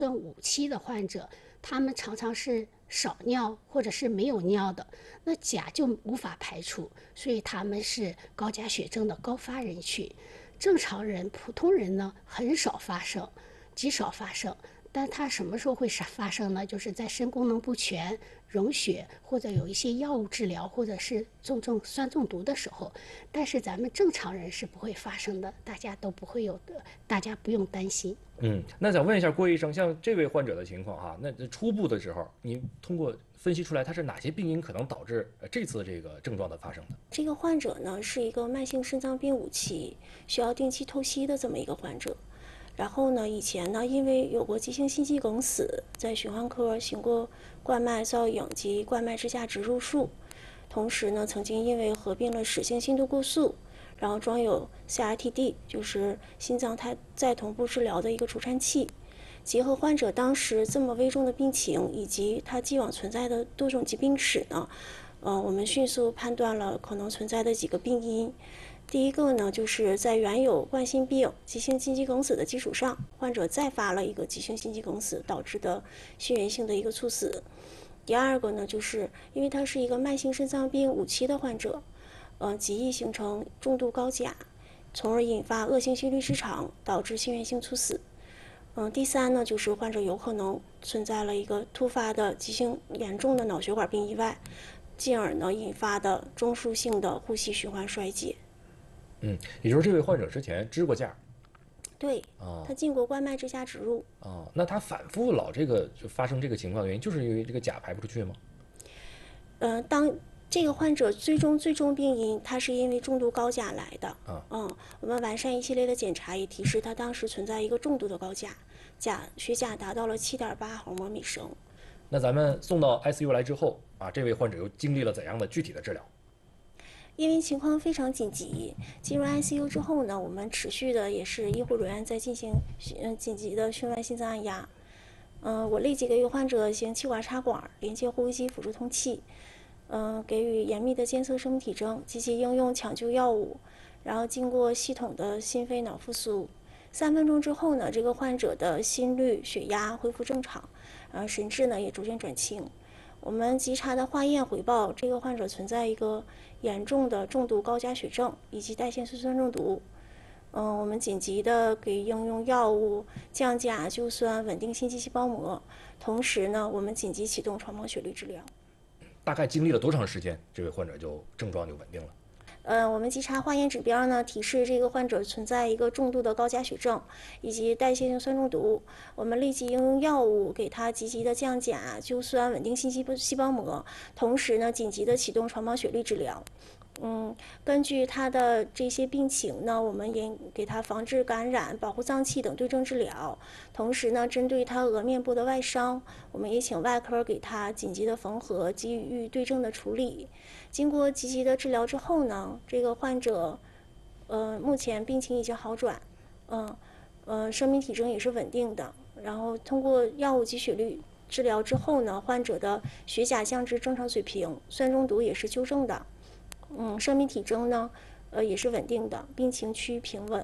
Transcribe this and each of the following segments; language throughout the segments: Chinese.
跟5期的患者，他们常常是少尿或者是没有尿的，那钾就无法排除，所以他们是高钾血症的高发人群。正常人、普通人呢，很少发生，极少发生。但它什么时候会发生呢？就是在肾功能不全、溶血或者有一些药物治疗，或者是重症酸中毒的时候。但是咱们正常人是不会发生的，大家都不会有的，大家不用担心。 那想问一下郭医生，像这位患者的情况哈，那初步的时候，你通过分析出来他是哪些病因可能导致这次这个症状的发生的？ 这个患者呢是一个慢性肾脏病5期，需要定期透析的这么一个患者。然后呢，以前呢，因为有过急性心肌梗死，在循环科行过冠脉造影及冠脉支架植入术，同时呢，曾经因为合并了室性心度过速，然后装有 CRTD， 就是心脏在同步治疗的一个除颤器。结合患者当时这么危重的病情，以及他既往存在的多种疾病史呢，我们迅速判断了可能存在的几个病因。第一个呢，就是在原有冠心病、急性心肌梗死的基础上，患者再发了一个急性心肌梗死导致的心源性的一个猝死。第二个呢，就是因为他是一个慢性肾脏病5期的患者，极易形成重度高钾，从而引发恶性心律失常，导致心源性猝死。第三呢，就是患者有可能存在了一个突发的急性严重的脑血管病意外，进而呢引发的中枢性的呼吸循环衰竭。 也就是这位患者之前支过架。 对，他进过冠脉支架植入。 那他反复老这个就发生这个情况的原因，就是因为这个钾排不出去吗？ 当这个患者最终病因，他是因为重度高钾来的。我们完善一系列的检查，也提示他当时存在一个重度的高钾，血钾达到了7.8毫摩每升。 那咱们送到 ICU 来之后这位患者又经历了怎样的具体的治疗？ 因为情况非常紧急，进入 ICU 之后呢，我们持续的也是医护人员在进行紧急的胸外心脏按压。我立即给予患者行气管插管，连接呼吸机辅助通气，给予严密的监测生命体征，积极应用抢救药物，然后经过系统的心肺脑复苏。3分钟之后呢，这个患者的心率、血压恢复正常，神志呢也逐渐转清。我们急查的化验回报，这个患者存在一个严重的重度高钾血症以及代谢酸中毒。我们紧急的给应用药物降钾、救酸、稳定心肌细胞膜，同时呢，我们紧急启动床旁血滤治疗。 大概经历了多长时间，这位患者症状就稳定了？ 我们急查化验指标呢，提示这个患者存在一个重度的高钾血症以及代谢性酸中毒。我们立即应用药物给他积极的降钾、救酸、稳定心肌细胞膜，同时呢，紧急的启动床旁血滤治疗。根据他的这些病情呢，我们也给他防治感染、保护脏器等对症治疗。同时呢，针对他额面部的外伤，我们也请外科给他紧急的缝合，给予对症的处理。经过积极的治疗之后呢，这个患者，目前病情已经好转，生命体征也是稳定的。然后通过药物及血滤治疗之后呢，患者的血钾降至正常水平，酸中毒也是纠正的。生命体征呢，也是稳定的，病情趋于平稳。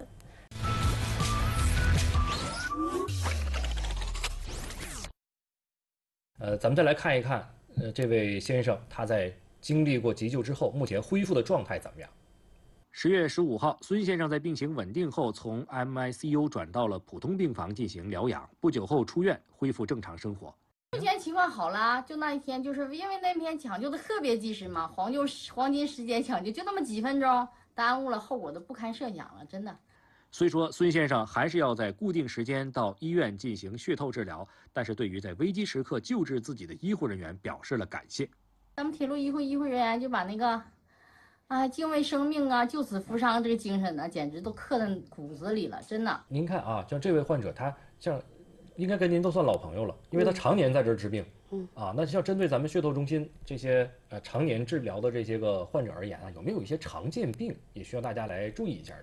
咱们再来看一看，这位先生他在经历过急救之后，目前恢复的状态怎么样？10月15号，孙先生在病情稳定后，从 MICU 转到了普通病房进行疗养，不久后出院，恢复正常生活。 目前情况好了，就那一天，就是因为那天抢救的特别及时嘛，黄金时间抢救，就那么几分钟，耽误了，后果都不堪设想了，真的。 虽说孙先生还是要在固定时间到医院进行血透治疗，但是对于在危机时刻救治自己的医护人员表示了感谢。 咱们铁路医护人员就把那个敬畏生命救死扶伤这个精神呢，简直都刻在骨子里了，真的。 您看像这位患者，他像应该跟您都算老朋友了，因为他常年在这儿治病。那像针对咱们血透中心这些常年治疗的这些个患者而言有没有一些常见病也需要大家来注意一下的？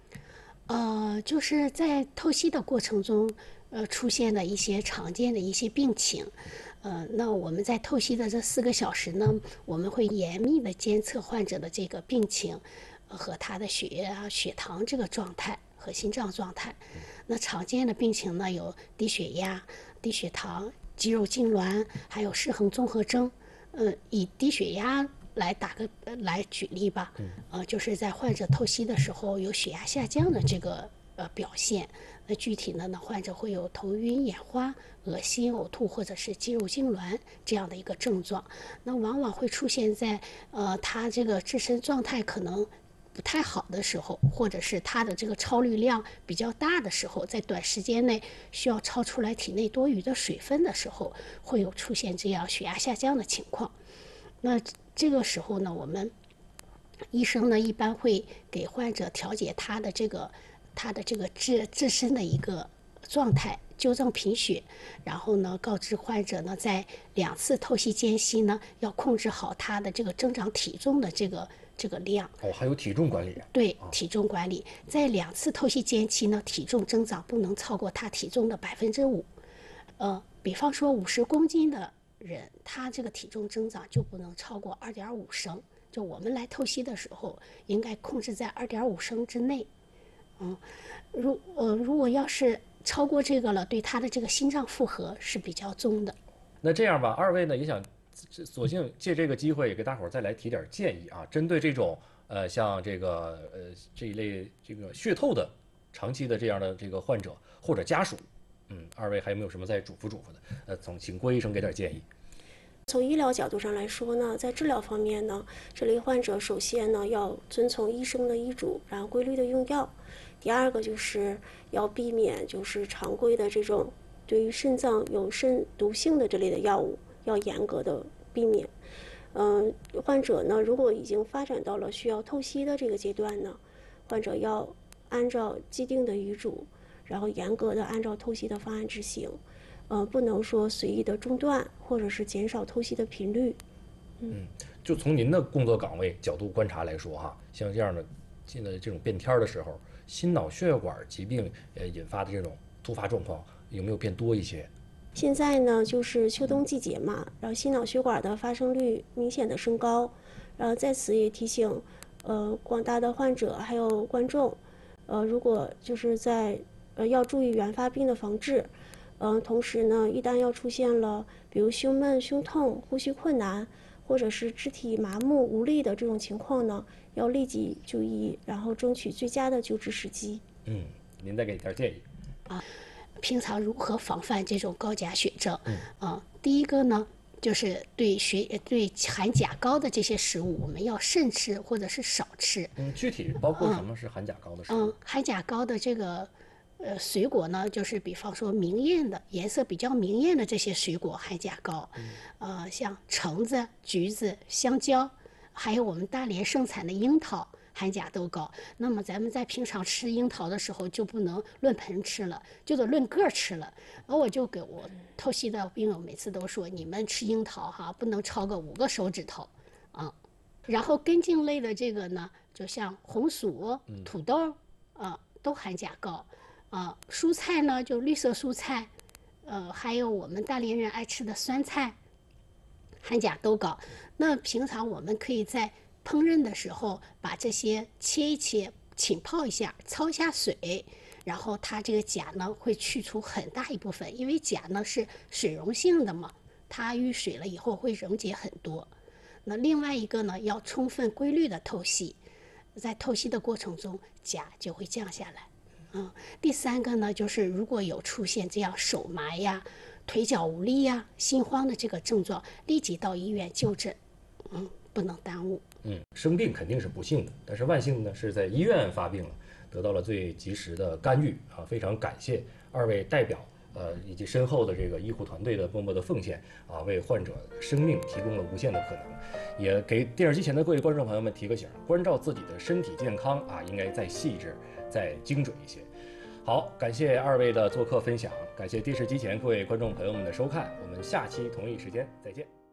就是在透析的过程中，出现的一些常见的一些病情。那我们在透析的这4个小时呢，我们会严密的监测患者的这个病情，和他的血液血糖这个状态和心脏状态。那常见的病情呢，有低血压、 低血糖、肌肉痉挛，还有失衡综合征。以低血压来举例吧，就是在患者透析的时候有血压下降的这个表现。那具体呢，患者会有头晕、眼花、恶心、呕吐或者是肌肉痉挛这样的一个症状。那往往会出现在他这个自身状态可能不太好的时候，或者是他的这个超滤量比较大的时候，在短时间内需要超出来体内多余的水分的时候，会有出现这样血压下降的情况。那这个时候呢，我们医生呢一般会给患者调节他的这个自身的一个状态，纠正贫血，然后呢告知患者呢在2次透析间隙呢要控制好他的这个增长体重的这个量。 还有体重管理。 对，体重管理，在2次透析间期呢，体重增长不能超过他体重的5%。比方说50公斤的人，他这个体重增长就不能超过2.5升。就我们来透析的时候，应该控制在2.5升之内。如果要是超过这个了，对他的这个心脏负荷是比较重的。 那这样吧，二位呢也想索性借这个机会给大伙儿再来提点建议啊，针对这种像这个这一类这个血透的长期的这样的这个患者或者家属，二位还有没有什么再嘱咐的？请郭医生给点建议。 从医疗角度上来说呢，在治疗方面呢，这类患者首先呢要遵从医生的医嘱，然后规律的用药。第二个就是要避免就是常规的这种对于肾脏有肾毒性的这类的药物，要严格的避免。患者呢如果已经发展到了需要透析的这个阶段呢，患者要按照既定的遗嘱，然后严格的按照透析的方案执行。不能说随意的中断，或者是减少透析的频率。 就从您的工作岗位角度观察来说哈，像这样的现在这种变天的时候，心脑血管疾病引发的这种突发状况有没有变多一些？ 现在呢，就是秋冬季节嘛，然后心脑血管的发生率明显的升高，然后在此也提醒广大的患者还有观众，如果就是在要注意原发病的防治。同时呢，一旦要出现了比如胸闷、胸痛、呼吸困难，或者是肢体麻木无力的这种情况呢，要立即就医，然后争取最佳的救治时机。 您再给点建议平常如何防范这种高钾血症？第一个呢，就是对含钾高的这些食物，我们要慎吃或者是少吃。 具体包括什么是含钾高的食物？ 含钾高的这个水果呢，就是比方说明艳的颜色比较明艳的这些水果含钾高，像橙子、橘子、香蕉，还有我们大连盛产的樱桃，含钾都高。那么咱们在平常吃樱桃的时候就不能论盆吃了，就得论个吃了。而我就给我透析的病友每次都说，你们吃樱桃不能超过5个手指头啊。然后根茎类的这个呢，就像红薯、土豆都含钾高。蔬菜呢，就绿色蔬菜，还有我们大连人爱吃的酸菜，含钾都高。那平常我们可以在烹饪的时候把这些切一切，浸泡一下，焯一下水，然后它这个钾呢会去除很大一部分，因为钾呢是水溶性的嘛，它遇水了以后会溶解很多。那另外一个呢，要充分规律的透析，在透析的过程中，钾就会降下来。第三个呢，就是如果有出现这样手麻呀、腿脚无力呀、心慌的这个症状，立即到医院就诊，不能耽误。 生病肯定是不幸的，但是万幸呢是在医院发病了，得到了最及时的干预啊！非常感谢二位代表以及身后的这个医护团队的默默的奉献啊，为患者生命提供了无限的可能，也给电视机前的各位观众朋友们提个醒：关照自己的身体健康啊，应该再细致、再精准一些。好，感谢二位的做客分享，感谢电视机前各位观众朋友们的收看，我们下期同一时间再见。